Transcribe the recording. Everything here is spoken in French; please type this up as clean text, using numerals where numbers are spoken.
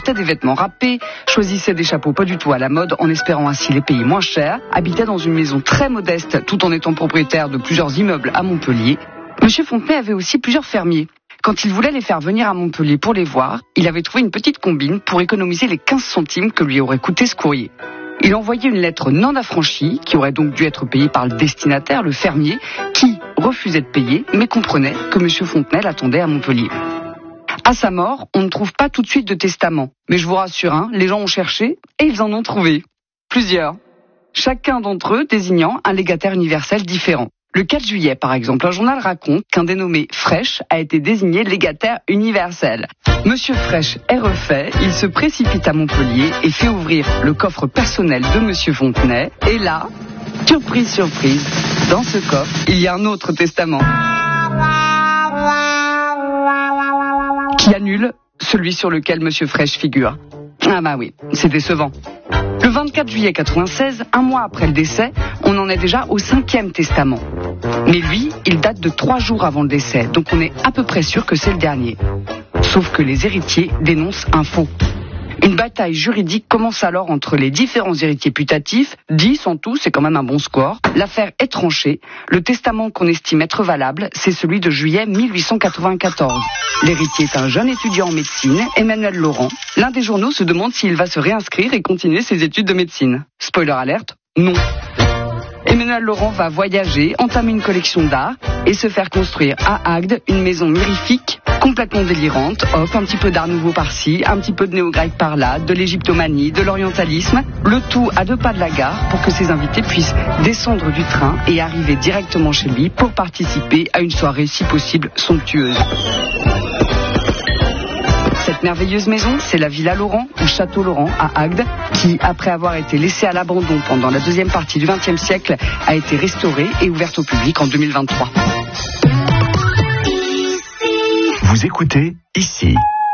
portait des vêtements râpés, choisissait des chapeaux pas du tout à la mode en espérant ainsi les payer moins cher, habitait dans une maison très modeste tout en étant propriétaire de plusieurs immeubles à Montpellier. Monsieur Fontenay avait aussi plusieurs fermiers. Quand il voulait les faire venir à Montpellier pour les voir, il avait trouvé une petite combine pour économiser les 15 centimes que lui aurait coûté ce courrier. Il envoyait une lettre non affranchie, qui aurait donc dû être payée par le destinataire, le fermier, qui refusait de payer, mais comprenait que M. Fontenay l'attendait à Montpellier. À sa mort, on ne trouve pas tout de suite de testament. Mais je vous rassure, les gens ont cherché et ils en ont trouvé. Plusieurs. Chacun d'entre eux désignant un légataire universel différent. Le 4 juillet, par exemple, un journal raconte qu'un dénommé Fresh a été désigné légataire universel. Monsieur Fresh est refait, il se précipite à Montpellier et fait ouvrir le coffre personnel de Monsieur Fontenay. Et là, surprise, surprise, dans ce coffre, il y a un autre testament qui annule celui sur lequel Monsieur Fresh figure. Ah bah oui, c'est décevant. Le 24 juillet 96, un mois après le décès, on en est déjà au 5e testament. Mais lui, il date de 3 jours avant le décès, donc on est à peu près sûr que c'est le dernier. Sauf que les héritiers dénoncent un faux. Une bataille juridique commence alors entre les différents héritiers putatifs. 10 en tout, c'est quand même un bon score. L'affaire est tranchée. Le testament qu'on estime être valable, c'est celui de juillet 1894. L'héritier est un jeune étudiant en médecine, Emmanuel Laurent. L'un des journaux se demande s'il va se réinscrire et continuer ses études de médecine. Spoiler alerte, non. Emmanuel Laurent va voyager, entamer une collection d'art et se faire construire à Agde une maison mirifique, complètement délirante. Hop, un petit peu d'art nouveau par-ci, un petit peu de néo-grec par-là, de l'égyptomanie, de l'orientalisme. Le tout à 2 pas de la gare pour que ses invités puissent descendre du train et arriver directement chez lui pour participer à une soirée, si possible, somptueuse. Cette merveilleuse maison, c'est la Villa Laurent, ou Château Laurent, à Agde, qui, après avoir été laissée à l'abandon pendant la deuxième partie du XXe siècle, a été restaurée et ouverte au public en 2023. Vous écoutez ici.